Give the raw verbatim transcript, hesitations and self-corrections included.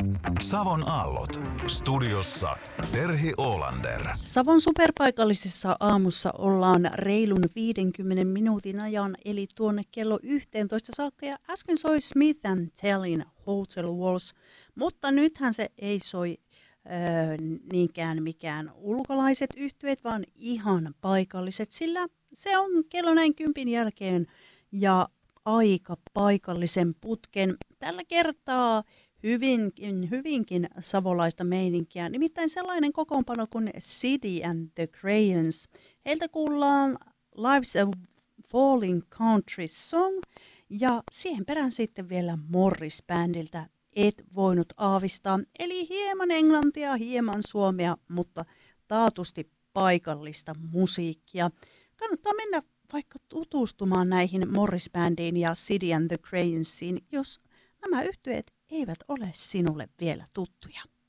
Savon aallot. Studiossa Terhi Oolander. Savon superpaikallisessa aamussa ollaan reilun viidenkymmenen minuutin ajan, eli tuonne kello yhteentoista saakka. Ja äsken soi Smith and Tellin Hotel Walls, mutta nythän se ei soi öö, niinkään mikään ulkolaiset yhtyeet, vaan ihan paikalliset, sillä se on kello näin kympin jälkeen ja aika paikallisen putken. Tällä kertaa hyvinkin, hyvinkin savolaista meininkiä, nimittäin sellainen kokoonpano kuin City and the Crayons. Heiltä kuullaan Life's a Falling Country Song ja siihen perään sitten vielä Morris-bändiltä Et voinut aavistaa. Eli hieman englantia, hieman suomea, mutta taatusti paikallista musiikkia. Kannattaa mennä vaikka tutustumaan näihin Morris-bändiin ja City and the Crayonsiin, jos nämä yhtyeet eivät ole sinulle vielä tuttuja.